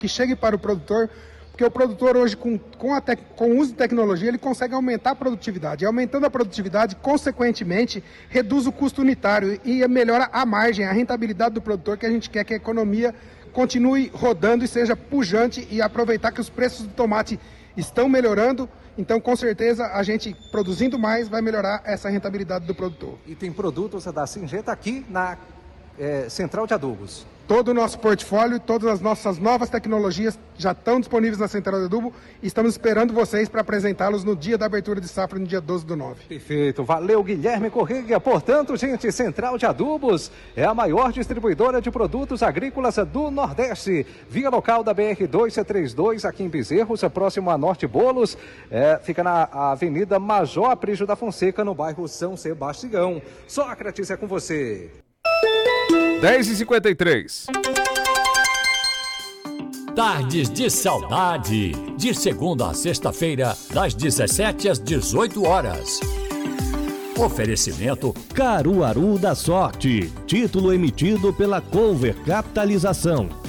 que chegue para o produtor, porque o produtor hoje, com o uso de tecnologia, ele consegue aumentar a produtividade. E aumentando a produtividade, consequentemente, reduz o custo unitário e melhora a margem, a rentabilidade do produtor, que a gente quer que a economia continue rodando e seja pujante, e aproveitar que os preços do tomate estão melhorando. Então, com certeza, a gente produzindo mais vai melhorar essa rentabilidade do produtor. E tem produtos da Singenta aqui na Central de Adubos. Todo o nosso portfólio, todas as nossas novas tecnologias já estão disponíveis na Central de Adubo e estamos esperando vocês para apresentá-los no dia da abertura de safra, no dia 12/9. Perfeito, valeu Guilherme Corrêa. Portanto, gente, Central de Adubos é a maior distribuidora de produtos agrícolas do Nordeste. Via local da BR-232 aqui em Bezerros, próximo a Norte Bolos, fica na Avenida Major Aprígio da Fonseca, no bairro São Sebastião. Sócrates, é com você. 10h53. Tardes de Saudade, de segunda a sexta-feira, das 17 às 18 horas. Oferecimento Caruaru da Sorte, título emitido pela Cover Capitalização.